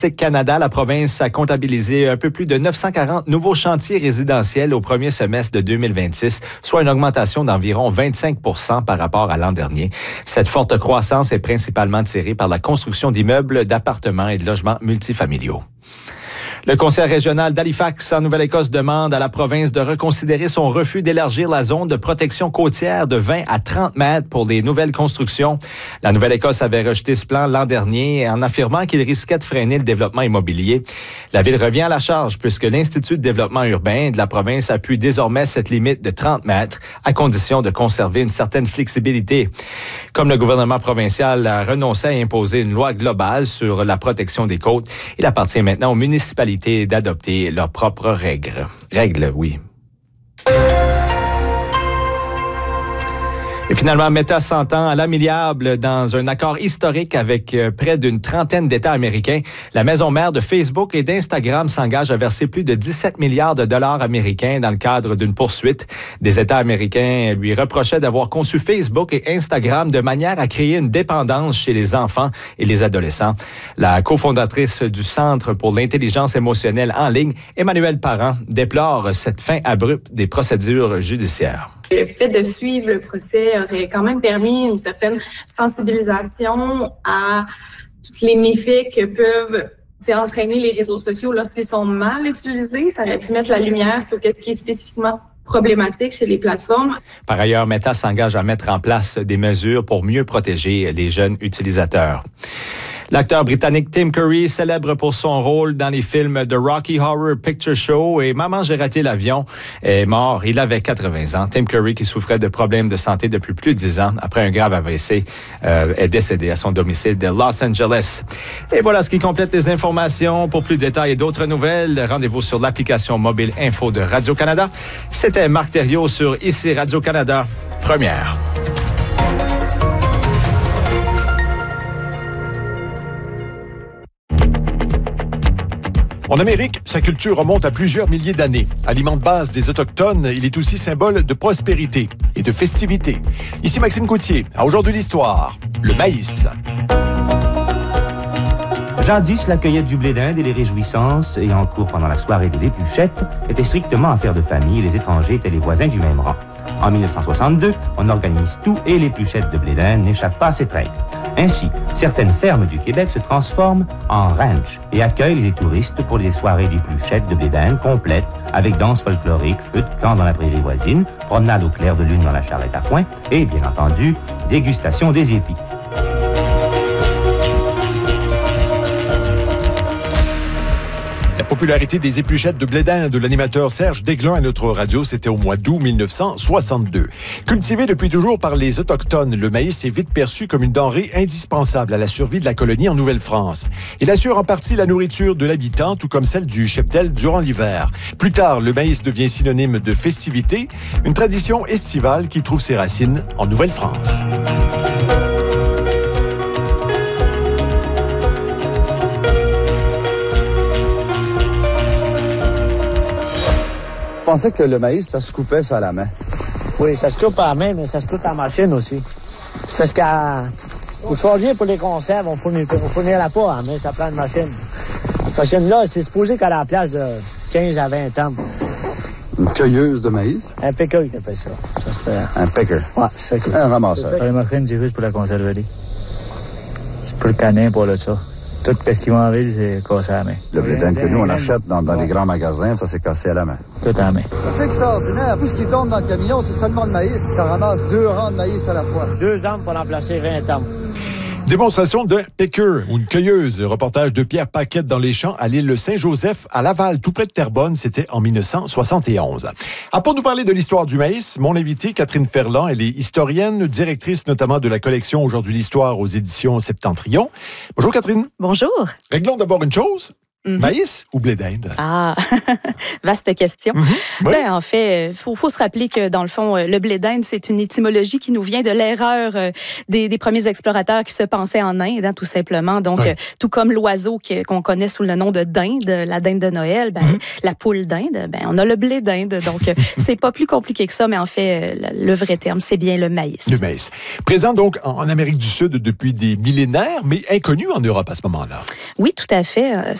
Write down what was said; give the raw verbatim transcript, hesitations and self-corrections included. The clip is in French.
Canada, la province a comptabilisé un peu plus de neuf cent quarante nouveaux chantiers résidentiels au premier semestre de deux mille vingt-six, soit une augmentation d'environ vingt-cinq pour cent par rapport à l'an dernier. Cette forte croissance est principalement tirée par la construction d'immeubles, d'appartements et de logements multifamiliaux. Le conseil régional d'Halifax, en Nouvelle-Écosse, demande à la province de reconsidérer son refus d'élargir la zone de protection côtière de vingt à trente mètres pour les nouvelles constructions. La Nouvelle-Écosse avait rejeté ce plan l'an dernier en affirmant qu'il risquait de freiner le développement immobilier. La ville revient à la charge puisque l'Institut de développement urbain de la province appuie désormais cette limite de trente mètres à condition de conserver une certaine flexibilité. Comme le gouvernement provincial a renoncé à imposer une loi globale sur la protection des côtes, il appartient maintenant aux municipalités d'adopter leurs propres règles. Règles, oui. Et finalement, Meta s'entend à l'amiable dans un accord historique avec près d'une trentaine d'États américains. La maison mère de Facebook et d'Instagram s'engage à verser plus de dix-sept milliards de dollars américains dans le cadre d'une poursuite. Des États américains lui reprochaient d'avoir conçu Facebook et Instagram de manière à créer une dépendance chez les enfants et les adolescents. La cofondatrice du Centre pour l'intelligence émotionnelle en ligne, Emmanuelle Parent, déplore cette fin abrupte des procédures judiciaires. Le fait de suivre le procès aurait quand même permis une certaine sensibilisation à tous les méfaits que peuvent entraîner les réseaux sociaux lorsqu'ils sont mal utilisés. Ça aurait pu mettre la lumière sur ce qui est spécifiquement problématique chez les plateformes. Par ailleurs, Meta s'engage à mettre en place des mesures pour mieux protéger les jeunes utilisateurs. L'acteur britannique Tim Curry, célèbre pour son rôle dans les films The Rocky Horror Picture Show et Maman, j'ai raté l'avion, est mort. Il avait quatre-vingts ans. Tim Curry, qui souffrait de problèmes de santé depuis plus de dix ans, après un grave A V C, euh, est décédé à son domicile de Los Angeles. Et voilà ce qui complète les informations. Pour plus de détails et d'autres nouvelles, rendez-vous sur l'application mobile Info de Radio-Canada. C'était Marc Thériault sur Ici Radio-Canada, première. En Amérique, sa culture remonte à plusieurs milliers d'années. Aliment de base des Autochtones, il est aussi symbole de prospérité et de festivité. Ici Maxime Coutier, à Aujourd'hui l'Histoire, le maïs. Jadis, la cueillette du blé d'Inde et les réjouissances ayant cours pendant la soirée de l'épluchette étaient strictement affaire de famille et les étrangers étaient les voisins du même rang. En dix-neuf cent soixante-deux, on organise tout et l'épluchette de blé d'Inde n'échappe pas à cette règle. Ainsi, certaines fermes du Québec se transforment en ranch et accueillent les touristes pour les soirées d'épluchette de blé d'Inde complètes avec danse folklorique, feu de camp dans la prairie voisine, promenade au clair de lune dans la charrette à foin et, bien entendu, dégustation des épis. La popularité des épluchettes de blé d'Inde de l'animateur Serge Desglin à notre radio, c'était au mois d'août mille neuf cent soixante-deux. Cultivé depuis toujours par les Autochtones, le maïs est vite perçu comme une denrée indispensable à la survie de la colonie en Nouvelle-France. Il assure en partie la nourriture de l'habitant, tout comme celle du cheptel durant l'hiver. Plus tard, le maïs devient synonyme de festivité, une tradition estivale qui trouve ses racines en Nouvelle-France. Je pensais que le maïs, ça se coupait ça à la main. Oui, ça se coupe à la main, mais ça se coupe à la machine aussi. C'est parce qu'au choisir pour les conserves, on fournit, on fournira pas à la main, ça prend une machine. Cette machine-là, c'est supposé qu'elle a la place de quinze à vingt ans. Une cueilleuse de maïs? Un picker qui fait ça. ça fait... Un picker? Ouais, c'est ça. Un ramasseur. La machine, c'est juste pour la conserverie. C'est pour le canin, pour le ça. Tout ce qui va en ville, c'est cassé à la main. Le blé d'Inde que nous, on achète dans, dans les grands magasins, ça, c'est cassé à la main. Tout à la main. C'est extraordinaire. Tout ce qui tombe dans le camion, c'est seulement le maïs. Ça ramasse deux rangs de maïs à la fois. Deux hommes pour remplacer vingt hommes. Démonstration d'un picker ou une cueilleuse. Reportage de Pierre Paquette dans les champs à l'île Saint-Joseph, à Laval, tout près de Terrebonne. C'était en dix-neuf cent soixante et onze. Ah, pour nous parler de l'histoire du maïs, mon invitée, Catherine Ferland, elle est historienne, directrice notamment de la collection Aujourd'hui l'Histoire aux éditions Septentrion. Bonjour Catherine. Bonjour. Réglons d'abord une chose. Mm-hmm. Maïs ou blé d'Inde? Ah, vaste question. Mm-hmm. Oui. Ben, en fait, il faut, faut se rappeler que, dans le fond, le blé d'Inde, c'est une étymologie qui nous vient de l'erreur des, des premiers explorateurs qui se pensaient en Inde, hein, tout simplement. Donc, oui. euh, tout comme l'oiseau que, qu'on connaît sous le nom de dinde, la dinde de Noël, ben, mm-hmm. la poule d'Inde, ben, on a le blé d'Inde. Donc, euh, c'est pas plus compliqué que ça, mais en fait, le, le vrai terme, c'est bien le maïs. Le maïs. Présent donc en Amérique du Sud depuis des millénaires, mais inconnu en Europe à ce moment-là. Oui, tout à fait.